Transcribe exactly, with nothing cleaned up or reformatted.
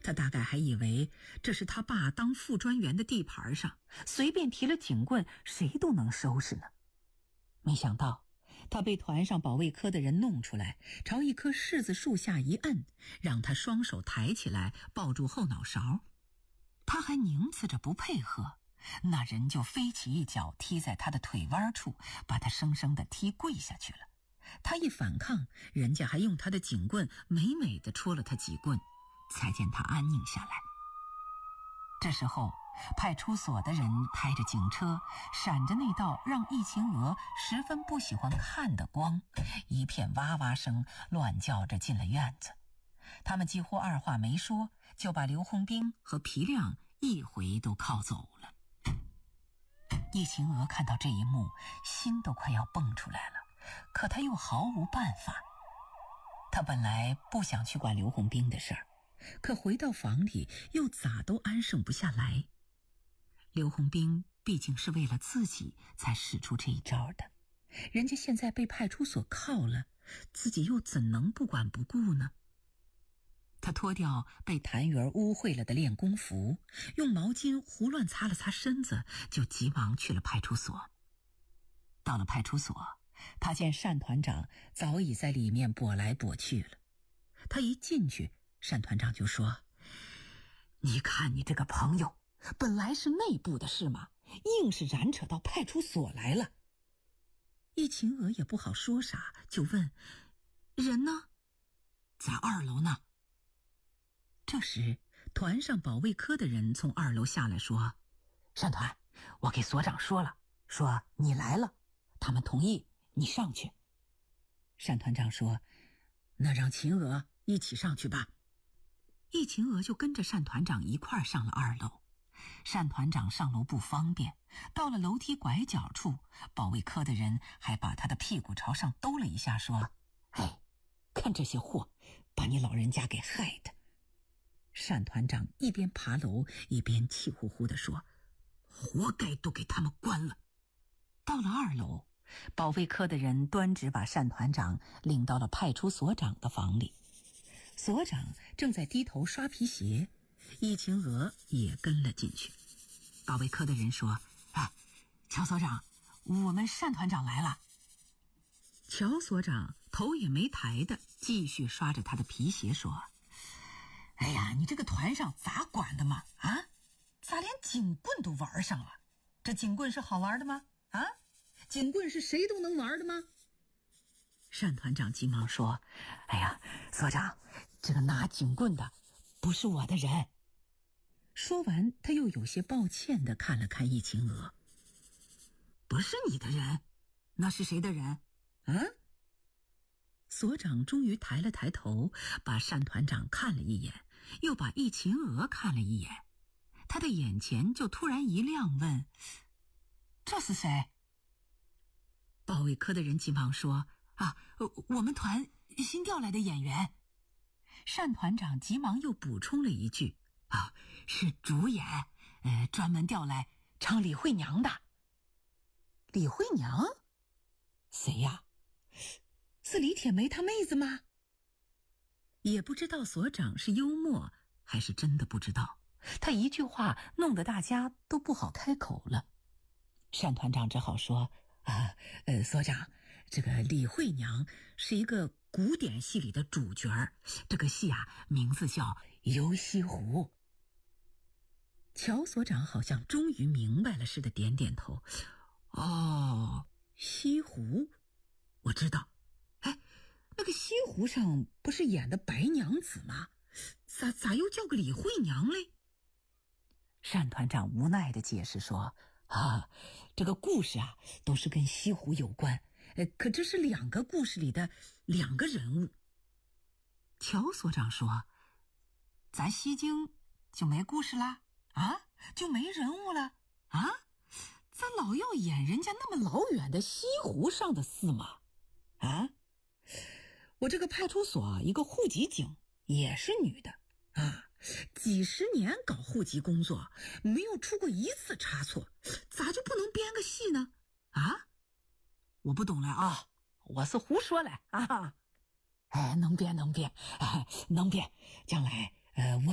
他大概还以为这是他爸当副专员的地盘上，随便提了警棍谁都能收拾呢。没想到他被团上保卫科的人弄出来，朝一棵柿子树下一摁，让他双手抬起来抱住后脑勺。他还拧刺着不配合，那人就飞起一脚踢在他的腿弯处，把他生生地踢跪下去了。他一反抗，人家还用他的警棍美美地戳了他几棍，才见他安宁下来。这时候派出所的人开着警车，闪着那道让易秦娥十分不喜欢看的光，一片哇哇声乱叫着进了院子。他们几乎二话没说，就把刘洪兵和皮亮一回都铐走了。易秦娥看到这一幕，心都快要蹦出来了，可他又毫无办法。他本来不想去管刘洪兵的事儿，可回到房里又咋都安生不下来。刘洪兵毕竟是为了自己才使出这一招的，人家现在被派出所铐了，自己又怎能不管不顾呢？他脱掉被谭元污秽了的练功服，用毛巾胡乱擦了擦身子，就急忙去了派出所。到了派出所，他见单团长早已在里面跛来跛去了。他一进去，单团长就说：“你看你这个朋友，本来是内部的事嘛，硬是染扯到派出所来了。”易秦娥也不好说啥，就问：“人呢？”“在二楼呢。”这时团上保卫科的人从二楼下来说：“单团，我给所长说了，说你来了，他们同意你上去。”单团长说：“那让秦娥一起上去吧。”易秦娥就跟着单团长一块儿上了二楼。单团长上楼不方便，到了楼梯拐角处，保卫科的人还把他的屁股朝上兜了一下，说：“哎，看这些货，把你老人家给害的。”单团长一边爬楼一边气呼呼地说：“活该都给他们关了。”到了二楼，保卫科的人端直把单团长领到了派出所长的房里。所长正在低头刷皮鞋，易秦娥也跟了进去。保卫科的人说：“哎，乔所长，我们单团长来了。”乔所长头也没抬的继续刷着他的皮鞋说：“哎呀，你这个团上咋管的嘛？啊，咋连警棍都玩上了？这警棍是好玩的吗？啊，警棍是谁都能玩的吗？”单团长急忙说：“哎呀，所长，这个拿警棍的不是我的人。”说完，他又有些抱歉地看了看易秦娥：“不是你的人，那是谁的人？啊？”所长终于抬了抬头，把单团长看了一眼，又把易秦娥看了一眼，他的眼前就突然一亮，问：“这是谁？”保卫科的人急忙说：“啊，我们团新调来的演员。”单团长急忙又补充了一句：“啊，是主演，呃，专门调来唱李慧娘的。”“李慧娘？谁呀？是李铁梅她妹子吗？”也不知道所长是幽默还是真的不知道，他一句话弄得大家都不好开口了。单团长只好说：“啊，呃，所长，这个李慧娘是一个古典戏里的主角儿，这个戏啊，名字叫《游西湖》。”乔所长好像终于明白了似的，点点头：“哦，西湖，我知道。哎，那个西湖上不是演的白娘子吗？咋咋又叫个李慧娘嘞？”单团长无奈地解释说：“啊，这个故事啊，都是跟西湖有关，呃，可这是两个故事里的两个人物。”乔所长说：“咱西京就没故事啦？啊，就没人物了？啊，咱老要演人家那么老远的西湖上的事吗？啊？我这个派出所一个户籍警也是女的啊，几十年搞户籍工作，没有出过一次差错，咋就不能编个戏呢？啊，我不懂了啊，我是胡说嘞啊！哎，能编能编，哎，能编，将来呃我。”